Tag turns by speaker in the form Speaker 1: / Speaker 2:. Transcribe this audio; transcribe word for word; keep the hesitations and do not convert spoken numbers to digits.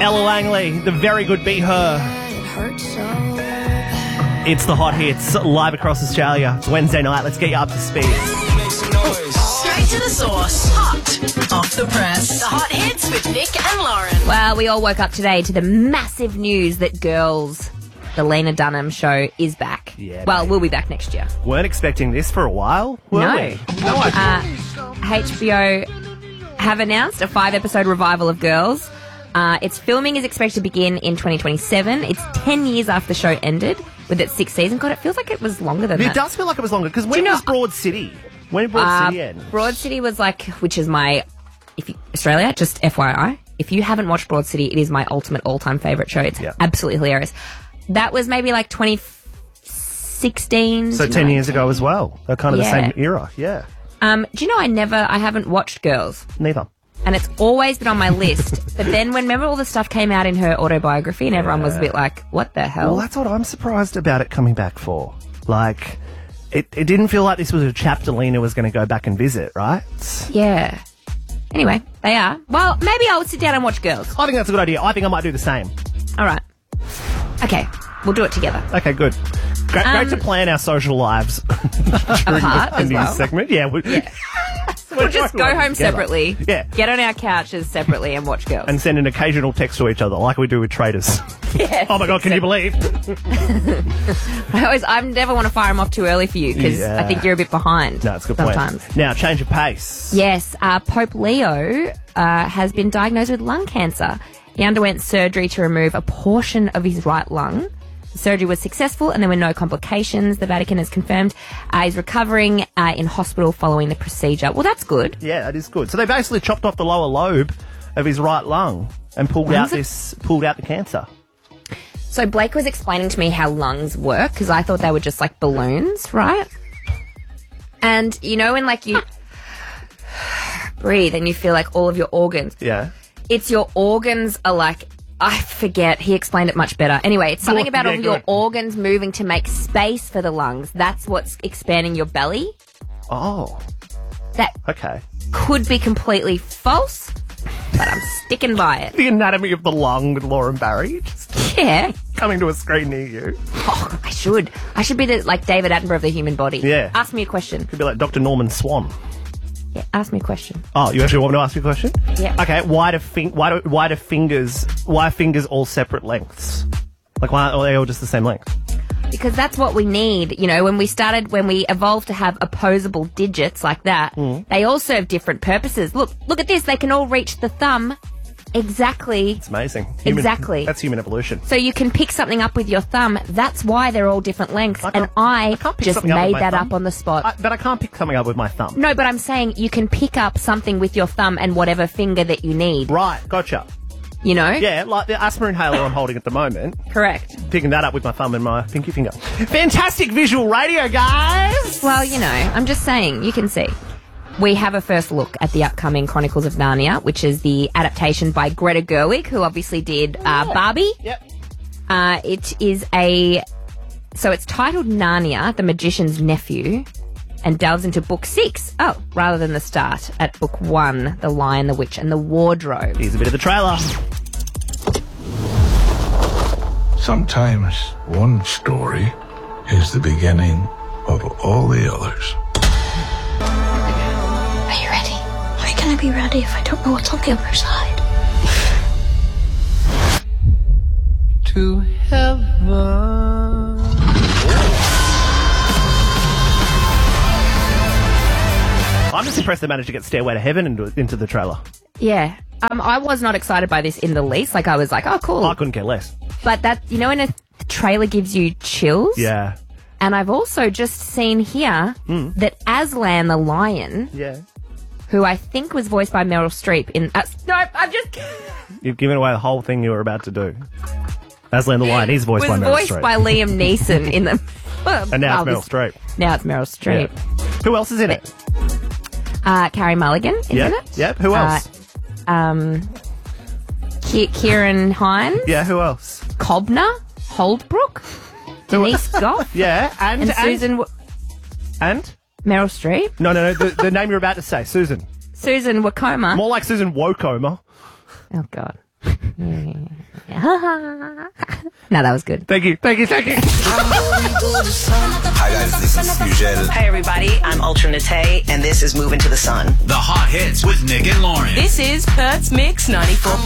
Speaker 1: Ella Langley, the very good Be Her. It's the Hot Hits, live across Australia. It's Wednesday night. Let's get you up to speed.
Speaker 2: Straight to the source. Hot off the press. The Hot Hits with Vic and Lauren.
Speaker 3: Well, we all woke up today to the massive news that Girls, the Lena Dunham show, is back.
Speaker 1: Yeah,
Speaker 3: well,
Speaker 1: mate.
Speaker 3: we'll be back next year.
Speaker 1: Weren't expecting this for a while, were
Speaker 3: No.
Speaker 1: we? No, I
Speaker 3: Uh, H B O have announced a five-episode revival of Girls. Uh, its filming is expected to begin in twenty twenty-seven. It's ten years after the show ended with its sixth season. God, it feels like it was longer than
Speaker 1: It
Speaker 3: that.
Speaker 1: does feel like it was longer, because when
Speaker 3: you know-
Speaker 1: was Broad City? When did Broad
Speaker 3: Uh,
Speaker 1: City end?
Speaker 3: Broad City was like, which is my, if you, Australia, just F Y I, if you haven't watched Broad City, it is my ultimate all-time favourite show. It's
Speaker 1: Yeah.
Speaker 3: absolutely hilarious. That was maybe like twenty sixteen.
Speaker 1: So ten years ago as well. They're kind of
Speaker 3: Yeah.
Speaker 1: the same era, yeah.
Speaker 3: Um, do you know I never, I haven't watched Girls.
Speaker 1: Neither.
Speaker 3: And it's always been on my list. But then when, remember all the stuff came out in her autobiography and everyone was a bit like, what the hell?
Speaker 1: Well, that's what I'm surprised about it coming back for. Like, it, it didn't feel like this was a chapter Lena was going to go back and visit, right?
Speaker 3: Yeah. Anyway, they are. Well, maybe I'll sit down and watch Girls.
Speaker 1: I think that's a good idea. I think I might do the same.
Speaker 3: All right. Okay, we'll do it together.
Speaker 1: Okay, good. Great,
Speaker 3: Um,
Speaker 1: great to plan our social lives during
Speaker 3: Apart
Speaker 1: the
Speaker 3: as
Speaker 1: news
Speaker 3: well.
Speaker 1: segment. Yeah, we,
Speaker 3: Yeah. We'll just go home separately.
Speaker 1: Yeah.
Speaker 3: Get on our couches separately and watch Girls.
Speaker 1: and send an occasional text to each other, like we do with traders.
Speaker 3: Yes.
Speaker 1: Oh my God, can you believe?
Speaker 3: I always, I never want to fire them off too early for you because
Speaker 1: Yeah.
Speaker 3: I think you're a bit behind.
Speaker 1: No, it's a good
Speaker 3: sometimes.
Speaker 1: point. Now, change of pace.
Speaker 3: Yes, uh, Pope Leo uh, has been diagnosed with lung cancer. He underwent surgery to remove a portion of his right lung. The surgery was successful and there were no complications. The Vatican has confirmed uh, he's recovering uh, in hospital following the procedure. Well, that's good.
Speaker 1: Yeah, that is good. So they basically chopped off the lower lobe of his right lung and pulled out
Speaker 3: Lungs are-
Speaker 1: this, pulled out the cancer.
Speaker 3: So Blake was explaining to me how lungs work because I thought they were just like balloons, right? And you know when like you breathe and you feel like all of your organs,
Speaker 1: Yeah.
Speaker 3: it's your organs are like, I forget, he explained it much better. Anyway, it's something
Speaker 1: Good,
Speaker 3: about
Speaker 1: yeah,
Speaker 3: all your
Speaker 1: good.
Speaker 3: organs moving to make space for the lungs. That's what's expanding your belly.
Speaker 1: Oh,
Speaker 3: That
Speaker 1: okay.
Speaker 3: could be completely false, but I'm sticking by it.
Speaker 1: The Anatomy of the Lung with Lauren Barry, just
Speaker 3: Yeah.
Speaker 1: coming to a screen near you.
Speaker 3: Oh, I should. I should be the like David Attenborough of the human body.
Speaker 1: Yeah.
Speaker 3: Ask me a question.
Speaker 1: Could be like Doctor Norman Swan.
Speaker 3: Yeah, ask me a question.
Speaker 1: Oh, you actually want me to ask you a question?
Speaker 3: Yeah.
Speaker 1: Okay, why do, fin- why do, why do fingers, why are fingers all separate lengths? Like, why are they all just the same length?
Speaker 3: Because that's what we need. You know, when we started, when we evolved to have opposable digits like that,
Speaker 1: Mm.
Speaker 3: they all serve different purposes. Look, look at this. They can all reach the thumb exactly.
Speaker 1: It's amazing.
Speaker 3: Exactly.
Speaker 1: That's human evolution.
Speaker 3: So you can pick something up with your thumb. That's why they're all different lengths.
Speaker 1: I can't-
Speaker 3: And I,
Speaker 1: I can't pick
Speaker 3: just
Speaker 1: something up with
Speaker 3: made
Speaker 1: my
Speaker 3: that
Speaker 1: thumb.
Speaker 3: up on the spot.
Speaker 1: I, but I can't pick something up with my thumb.
Speaker 3: no, but I'm saying you can pick up something with your thumb and whatever finger that you need.
Speaker 1: Right, gotcha.
Speaker 3: You know?
Speaker 1: Yeah, like the asthma inhaler I'm holding at the moment.
Speaker 3: Correct.
Speaker 1: Picking that up with my thumb and my pinky finger. Fantastic visual radio, guys!
Speaker 3: Well, you know, I'm just saying, you can see. We have a first look at the upcoming Chronicles of Narnia, which is the adaptation by Greta Gerwig, who obviously did uh, Barbie.
Speaker 1: Yep.
Speaker 3: Uh, it is a... So it's titled Narnia, the Magician's Nephew, and delves into book six. Oh, rather than the start at book one, The Lion, the Witch, and the Wardrobe.
Speaker 1: Here's a bit of the trailer.
Speaker 4: Sometimes one story is the beginning of all the others.
Speaker 5: Are you ready? Why can I be ready if I don't know what's on the other side?
Speaker 4: To heaven.
Speaker 1: I'm just impressed they managed to get Stairway to Heaven into, into the trailer.
Speaker 3: Yeah. Um, I was not excited by this in the least. Like, I was like, oh, cool.
Speaker 1: I couldn't care less.
Speaker 3: But that, you know, when a trailer gives you chills?
Speaker 1: Yeah.
Speaker 3: And I've also just seen here that Aslan the lion,
Speaker 1: Yeah.
Speaker 3: who I think was voiced by Meryl Streep in... Uh, no, I've just...
Speaker 1: You've given away the whole thing you were about to do. Aslan the Lion, he's voiced
Speaker 3: was
Speaker 1: by Meryl
Speaker 3: voiced
Speaker 1: Streep.
Speaker 3: by Liam Neeson in the... Well,
Speaker 1: and now
Speaker 3: well,
Speaker 1: it's Meryl
Speaker 3: this-
Speaker 1: Streep.
Speaker 3: Now it's Meryl Streep.
Speaker 1: Yeah. Who else is in it?
Speaker 3: Uh, Carrie Mulligan is
Speaker 1: Yep.
Speaker 3: in it.
Speaker 1: Yep. Who else?
Speaker 3: Uh, um, Ki- Kieran Hines.
Speaker 1: yeah, who else?
Speaker 3: Cobner. Holdbrook. Denise Goff.
Speaker 1: Yeah, and...
Speaker 3: And Susan... W-
Speaker 1: And?
Speaker 3: Meryl Streep.
Speaker 1: No, no, no, the, the name you're about to say, Susan.
Speaker 3: Susan Wokoma.
Speaker 1: More like Susan Wokoma.
Speaker 3: Oh, God. No, that was good.
Speaker 1: Thank you, thank you, thank you.
Speaker 6: Hi guys, this is Fugel.
Speaker 7: Hi everybody, I'm Ultra Nate, and this is Moving to the Sun.
Speaker 8: The Hot Hits with Nick and Lauren.
Speaker 2: This is Perth's Mix ninety-four point